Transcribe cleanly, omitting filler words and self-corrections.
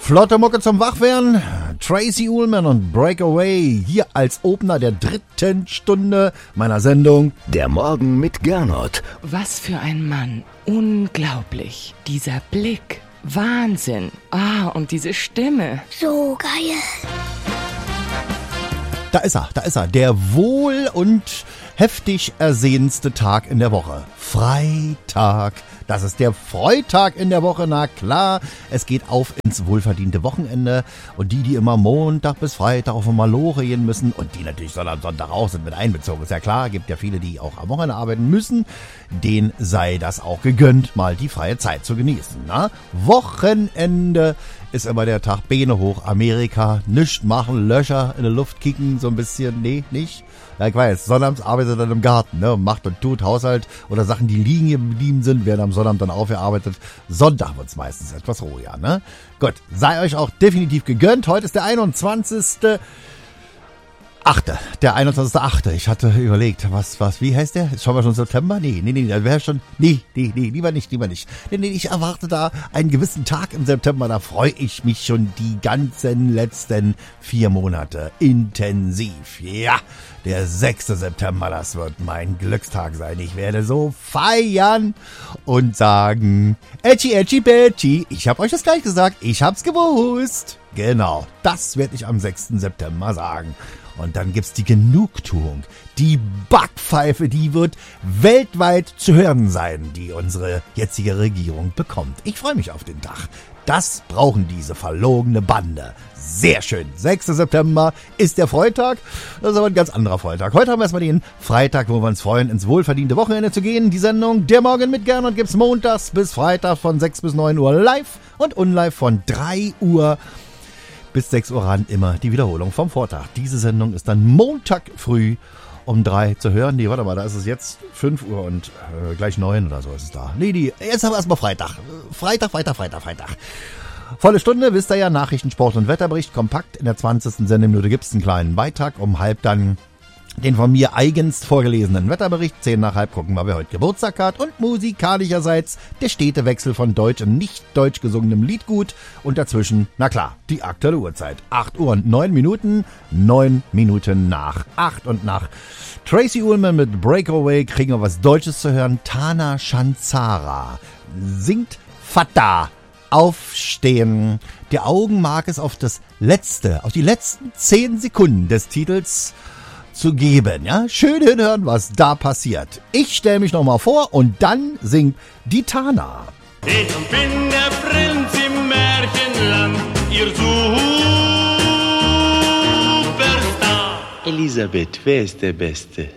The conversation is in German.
Flotte Mucke zum Wachwerden. Tracy Ullman und Breakaway hier als Opener der 3. Stunde meiner Sendung Der Morgen mit Gernot. Was für ein Mann. Unglaublich. Dieser Blick. Wahnsinn. Und diese Stimme. So geil. Da ist er. Der wohl und heftig ersehnendste Tag in der Woche. Freitag. Das ist der Freitag in der Woche, na klar. Es geht auf ins wohlverdiente Wochenende. Und die immer Montag bis Freitag auf Maloche gehen müssen und die natürlich Sonntag auch sind mit einbezogen. Ist ja klar, gibt ja viele, die auch am Wochenende arbeiten müssen. Denen sei das auch gegönnt, mal die freie Zeit zu genießen. Na? Wochenende ist immer der Tag, Beine hoch, Amerika, nichts machen, Löcher in die Luft kicken, so ein bisschen, nee, nicht. Ja, ich weiß, sonnabends arbeitet er dann im Garten, ne, macht und tut Haushalt oder Sachen, die liegen geblieben sind, werden am Sonnabend dann aufgearbeitet. Sonntag wird's meistens etwas ruhiger, ne? Gut, sei euch auch definitiv gegönnt. Heute ist der 21.8. Der 21.8. Ich hatte überlegt, wie heißt der? Ist schon mal schon September? Nee, da wäre schon, lieber nicht. Nee, ich erwarte da einen gewissen Tag im September, da freue ich mich schon die ganzen letzten 4 Monate intensiv. Ja, der 6. September, das wird mein Glückstag sein. Ich werde so feiern und sagen, Ätschi, Betschi, ich hab euch das gleich gesagt, ich hab's gewusst. Genau, das werde ich am 6. September sagen. Und dann gibt's die Genugtuung. Die Backpfeife, die wird weltweit zu hören sein, die unsere jetzige Regierung bekommt. Ich freue mich auf den Tag. Das brauchen diese verlogene Bande. Sehr schön. 6. September ist der Freitag. Das ist aber ein ganz anderer Freitag. Heute haben wir erstmal den Freitag, wo wir uns freuen, ins wohlverdiente Wochenende zu gehen. Die Sendung Der Morgen mit Gernot gibt's montags bis Freitag von 6 bis 9 Uhr live und unlive von 3 Uhr bis 6 Uhr ran, immer die Wiederholung vom Vortag. Diese Sendung ist dann Montag früh um 3 zu hören. Nee, warte mal, da ist es jetzt 5 Uhr und gleich 9 oder so ist es da. Nee, jetzt haben wir erstmal Freitag. Freitag. Volle Stunde, wisst ihr ja, Nachrichten, Sport und Wetterbericht, kompakt. In der 20. Sendeminute gibt's einen kleinen Beitrag. Um halb dann den von mir eigens vorgelesenen Wetterbericht. 10 nach halb gucken wir, wer heute Geburtstag hat. Und musikalischerseits der stete Wechsel von deutsch und nicht deutsch gesungenem Liedgut. Und dazwischen, na klar, die aktuelle Uhrzeit. 8 Uhr und 9 Minuten. 9 Minuten nach 8 und nach Tracy Ullman mit Breakaway kriegen wir was Deutsches zu hören. Tana Shanzara singt Fata. Aufstehen. Der Augenmark ist auf die letzten 10 Sekunden des Titels zu geben, ja? Schön hinhören, was da passiert. Ich stelle mich nochmal vor und dann singt die Tana. Ich bin der Prinz im Märchenland, ihr Superstar. Elisabeth, wer ist der Beste?